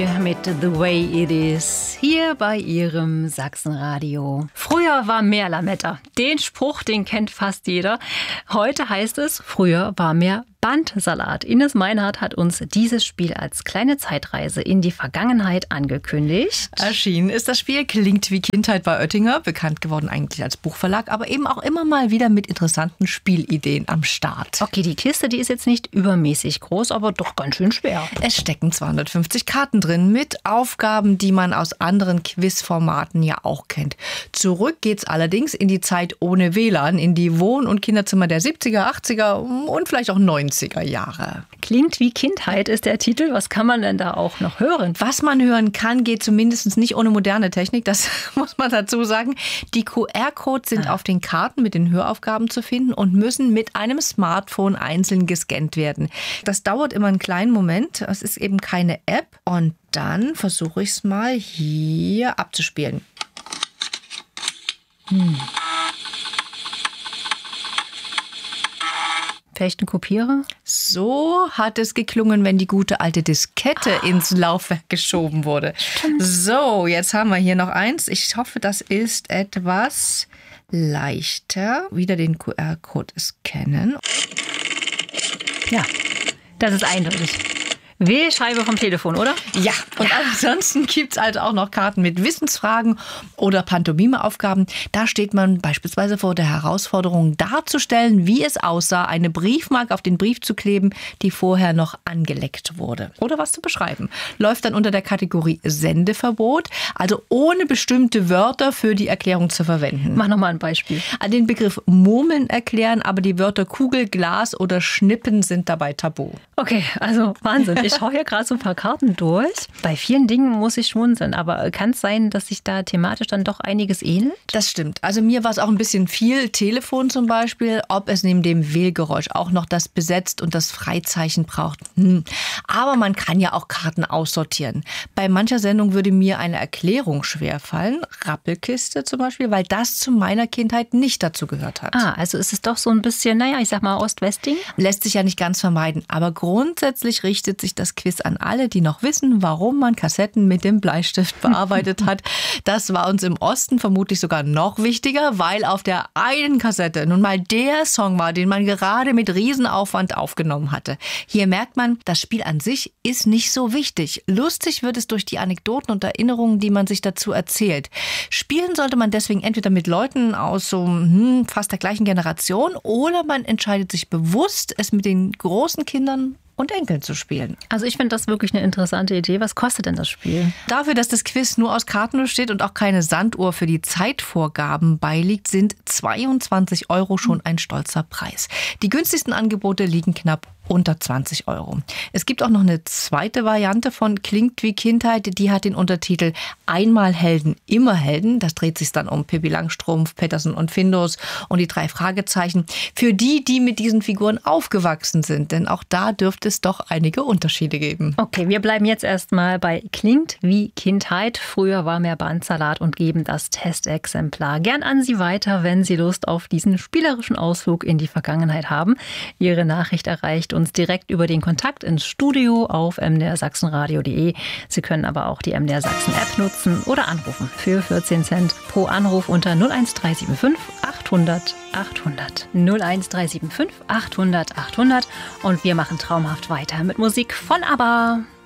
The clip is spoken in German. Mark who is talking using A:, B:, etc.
A: Mit The Way It Is hier bei Ihrem Sachsenradio. Früher war mehr Lametta. Den Spruch, den kennt fast jeder. Heute heißt es, früher war mehr Bandsalat. Ines Meinhardt hat uns dieses Spiel als kleine Zeitreise in die Vergangenheit angekündigt.
B: Erschienen ist das Spiel Klingt wie Kindheit bei Oettinger, bekannt geworden eigentlich als Buchverlag, aber eben auch immer mal wieder mit interessanten Spielideen am Start.
A: Okay, die Kiste, die ist jetzt nicht übermäßig groß, aber doch ganz schön schwer.
B: Es stecken 250 Karten drin mit Aufgaben, die man aus anderen Quizformaten ja auch kennt. Zurück geht's allerdings in die Zeit ohne WLAN, in die Wohn- und Kinderzimmer der 70er, 80er und vielleicht auch 90er Jahre.
A: Klingt wie Kindheit ist der Titel. Was kann man denn da auch noch hören?
B: Was man hören kann, geht zumindest nicht ohne moderne Technik. Das muss man dazu sagen. Die QR-Codes sind auf den Karten mit den Höraufgaben zu finden und müssen mit einem Smartphone einzeln gescannt werden. Das dauert immer einen kleinen Moment. Es ist eben keine App. Und dann versuche ich es mal hier abzuspielen.
A: Vielleicht ein Kopierer?
B: So hat es geklungen, wenn die gute alte Diskette ins Laufwerk geschoben wurde. Stimmt. So, jetzt haben wir hier noch eins. Ich hoffe, das ist etwas leichter. Wieder den QR-Code scannen.
A: Ja, das ist eindeutig. Wählscheibe vom Telefon, oder?
B: Ja, und ansonsten gibt es also auch noch Karten mit Wissensfragen oder Pantomime-Aufgaben. Da steht man beispielsweise vor der Herausforderung, darzustellen, wie es aussah, eine Briefmarke auf den Brief zu kleben, die vorher noch angeleckt wurde. Oder was zu beschreiben. Läuft dann unter der Kategorie Sendeverbot, also ohne bestimmte Wörter für die Erklärung zu verwenden.
A: Mach nochmal ein Beispiel.
B: Den Begriff Murmeln erklären, aber die Wörter Kugel, Glas oder Schnippen sind dabei tabu.
A: Okay, also Wahnsinn. Ich schaue hier gerade so ein paar Karten durch. Bei vielen Dingen muss ich schmunzeln, aber kann es sein, dass sich da thematisch dann doch einiges ähnelt?
B: Das stimmt. Also mir war es auch ein bisschen viel. Telefon zum Beispiel, ob es neben dem Wählgeräusch auch noch das Besetzt und das Freizeichen braucht. Aber man kann ja auch Karten aussortieren. Bei mancher Sendung würde mir eine Erklärung schwerfallen. Rappelkiste zum Beispiel, weil das zu meiner Kindheit nicht dazu gehört hat.
A: Also ist es doch so ein bisschen, ich sag mal Ost-West-Ding?
B: Lässt sich ja nicht ganz vermeiden. Aber grundsätzlich richtet sich das Quiz an alle, die noch wissen, warum man Kassetten mit dem Bleistift bearbeitet hat. Das war uns im Osten vermutlich sogar noch wichtiger, weil auf der einen Kassette nun mal der Song war, den man gerade mit Riesenaufwand aufgenommen hatte. Hier merkt man, das Spiel an sich ist nicht so wichtig. Lustig wird es durch die Anekdoten und Erinnerungen, die man sich dazu erzählt. Spielen sollte man deswegen entweder mit Leuten aus so fast der gleichen Generation oder man entscheidet sich bewusst, es mit den großen Kindern und Enkeln zu spielen.
A: Also ich finde das wirklich eine interessante Idee. Was kostet denn das Spiel?
B: Dafür, dass das Quiz nur aus Karten besteht und auch keine Sanduhr für die Zeitvorgaben beiliegt, sind 22 € schon ein stolzer Preis. Die günstigsten Angebote liegen knapp unter 20 €. Es gibt auch noch eine zweite Variante von Klingt wie Kindheit. Die hat den Untertitel Einmal Helden, immer Helden. Das dreht sich dann um Pippi Langstrumpf, Pettersen und Findus und die 3 Fragezeichen. Für die, die mit diesen Figuren aufgewachsen sind. Denn auch da dürfte es doch einige Unterschiede geben.
A: Okay, wir bleiben jetzt erstmal bei Klingt wie Kindheit. Früher war mehr Bandsalat und geben das Testexemplar gern an Sie weiter, wenn Sie Lust auf diesen spielerischen Ausflug in die Vergangenheit haben. Ihre Nachricht erreicht uns direkt über den Kontakt ins Studio auf mdrsachsenradio.de. Sie können aber auch die MDR Sachsen App nutzen oder anrufen für 14 Cent pro Anruf unter 01375 800 800. 01375 800 800. Und wir machen traumhaft weiter mit Musik von ABBA.